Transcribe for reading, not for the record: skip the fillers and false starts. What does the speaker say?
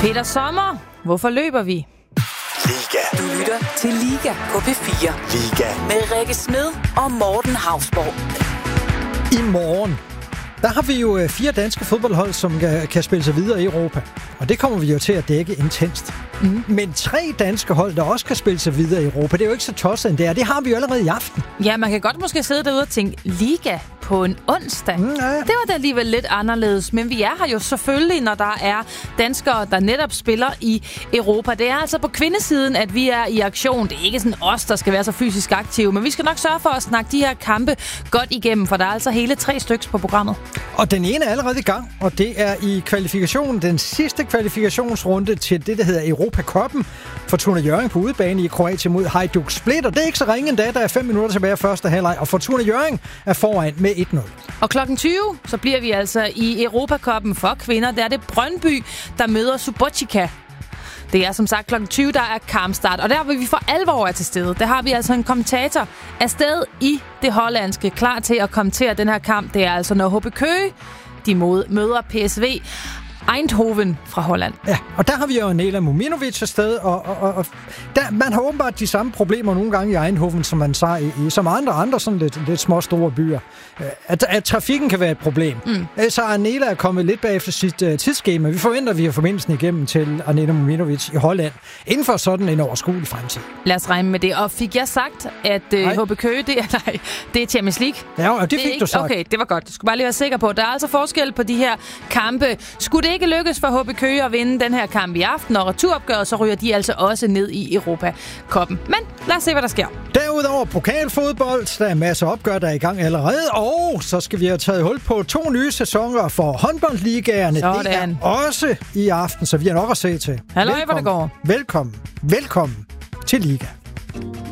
Peter Sommer, hvorfor løber vi? Liga. Du lytter til Liga på P4. Liga. Med Rikke Smed og Morten Hausborg. I morgen, der har vi jo 4 danske fodboldhold, som kan spille sig videre i Europa. Og det kommer vi jo til at dække intenst. Men 3 danske hold, der også kan spille sig videre i Europa, det er jo ikke så tosset end det er. Det har vi jo allerede i aften. Ja, man kan godt måske sidde derude og tænke, Liga på en onsdag. Ja. Det var da alligevel lidt anderledes. Men vi er her jo selvfølgelig, når der er danskere, der netop spiller i Europa. Det er altså på kvindesiden, at vi er i aktion. Det er ikke sådan os, der skal være så fysisk aktive. Men vi skal nok sørge for at snakke de her kampe godt igennem, for der er altså hele 3 stykker på programmet. Og den ene er allerede i gang, og det er i kvalifikationen, den sidste kvalifikationsrunde til det, der hedder Europa-Cupen. Fortuna Hjørring på udebane i Kroatien mod Hajduk Split, og det er ikke så ringe endda, der er 5 minutter tilbage af første halvleg, og Fortuna Hjørring er foran med 1-0. Og klokken 20, så bliver vi altså i Europa-Cupen for kvinder. Der er det Brøndby, der møder Subotica. Det er som sagt klokken 20, der er kampstart, og der vil vi for alvor er til stede. Der har vi altså en kommentator afsted i det hollandske, klar til at kommentere den her kamp. Det er altså når HB Køge, de møder PSV Eindhoven fra Holland. Ja, og der har vi jo Nela Muminovic afsted, og der, man har åbenbart de samme problemer nogle gange i Eindhoven, som man sagde i som andre sådan lidt små store byer. At trafikken kan være et problem. Så Nela er kommet lidt bag efter sit tidsskema. Vi forventer, at vi har forbindelsen igennem til Nela Muminovic i Holland inden for sådan en overskuelig fremtid. Lad os regne med det. Og fik jeg sagt, at HB Køge, det er Champions League? Ja, og det fik du sagt. Okay, det var godt. Du skulle bare lige være sikker på. Der er altså forskel på de her kampe. Skulle det ikke lykkes for HB Køge at vinde den her kamp i aften og returopgøret, så ryger de altså også ned i Europa-Cupen. Men lad os se, hvad der sker. Derudover pokalfodbold. Der er masser af opgør, der er i gang allerede. Og så skal vi have taget hul på 2 nye sæsoner for håndboldligaerne. Sådan. Det er også i aften, så vi har nok at se til. Halløj, hvor det går. Velkommen til Liga.